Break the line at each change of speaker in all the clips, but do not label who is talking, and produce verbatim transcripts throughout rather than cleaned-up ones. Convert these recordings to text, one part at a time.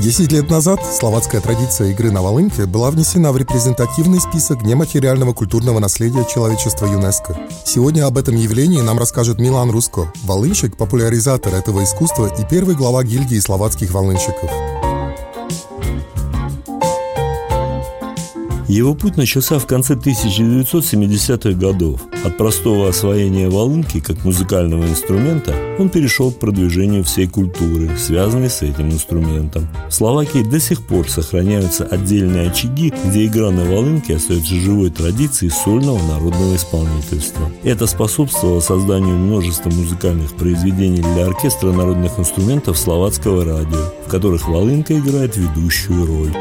Десять лет назад словацкая традиция игры на волынке была внесена в репрезентативный список нематериального культурного наследия человечества ЮНЕСКО. Сегодня об этом явлении нам расскажет Милан Руско, волынщик, популяризатор этого искусства и первый глава гильдии словацких волынщиков.
Его путь начался в конце тысяча девятьсот семидесятых годов. От простого освоения волынки как музыкального инструмента он перешел к продвижению всей культуры, связанной с этим инструментом. В Словакии до сих пор сохраняются отдельные очаги, где игра на волынке остается живой традицией сольного народного исполнительства. Это способствовало созданию множества музыкальных произведений для оркестра народных инструментов словацкого радио, в которых волынка играет ведущую роль.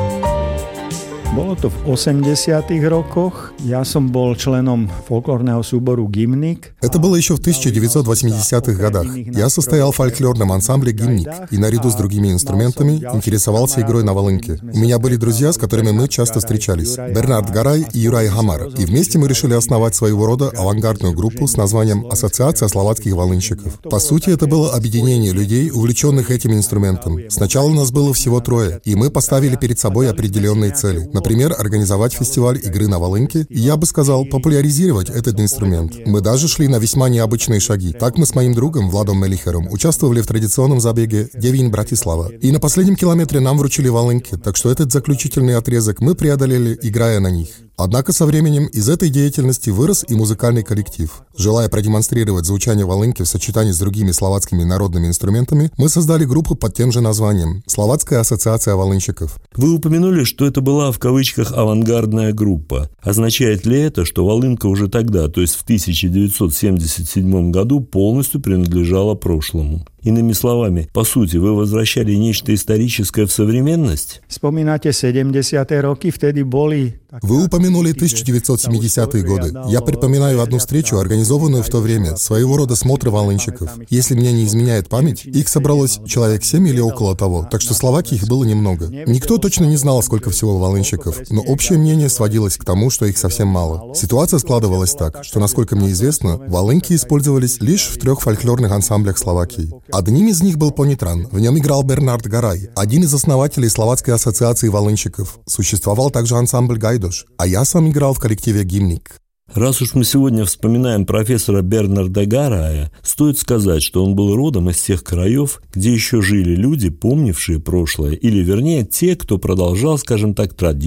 Bolo to v osemdesiatych rokoch. Ja som bol členom folklórneho súboru Gimnik.
Это было еще в тысяча девятьсот восьмидесятых годах. Я состоял в фольклорном ансамбле «Гимник» и наряду с другими инструментами интересовался игрой на волынке. У меня были друзья, с которыми мы часто встречались. Бернард Гарай и Юрай Хамар. И вместе мы решили основать своего рода авангардную группу с названием «Ассоциация словацких волынщиков». По сути, это было объединение людей, увлеченных этим инструментом. Сначала нас было всего трое, и мы поставили перед собой определенные цели. Например, организовать фестиваль игры на волынке, и я бы сказал, популяризировать этот инструмент. Мы даже шли на весьма необычные шаги. Так мы с моим другом Владом Мелихером участвовали в традиционном забеге Девин Братислава. И на последнем километре нам вручили волынки, так что этот заключительный отрезок мы преодолели, играя на них. Однако со временем из этой деятельности вырос и музыкальный коллектив. Желая продемонстрировать звучание волынки в сочетании с другими словацкими народными инструментами, мы создали группу под тем же названием «Словацкая ассоциация волынщиков».
Вы упомянули, что это была в кавычках авангардная группа. Означает ли это, что волынка уже тогда, то есть в тысяча девятьсот семьдесят седьмом году, полностью принадлежала прошлому? Иными словами, по сути, вы возвращали нечто историческое в современность?
Вспоминайте sedemdesiate roky, вtedy были...
Вы упомянули тысяча девятьсот семидесятые годы. Я припоминаю одну встречу, организованную в то время, своего рода смотры волынщиков. Если мне не изменяет память, их собралось человек семь или около того, так что в Словакии их было немного. Никто точно не знал, сколько всего волынщиков, но общее мнение сводилось к тому, что их совсем мало. Ситуация складывалась так, что, насколько мне известно, волынки использовались лишь в трех фольклорных ансамблях Словакии. Одним из них был Понитран, в нем играл Бернард Гарай, один из основателей Словацкой ассоциации волынщиков. Существовал также ансамбль Гайдош, а я сам играл в коллективе «Гимник».
Раз уж мы сегодня вспоминаем профессора Бернарда Гарая, стоит сказать, что он был родом из тех краев, где еще жили люди, помнившие прошлое, или, вернее, те, кто продолжал, скажем так, традиции.